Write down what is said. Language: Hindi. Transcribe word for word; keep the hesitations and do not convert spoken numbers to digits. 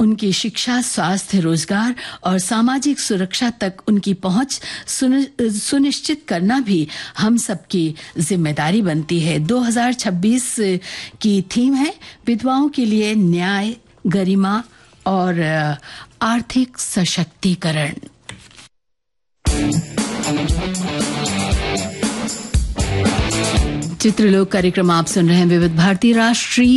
उनकी शिक्षा, स्वास्थ्य, रोजगार और सामाजिक सुरक्षा तक उनकी पहुंच सुनिश्चित करना भी हम सबकी जिम्मेदारी बनती है। दो हज़ार छब्बीस की थीम है विधवाओं के लिए न्याय, गरिमा और आर्थिक सशक्तिकरण। चित्रलोक कार्यक्रम आप सुन रहे हैं विविध भारती राष्ट्रीय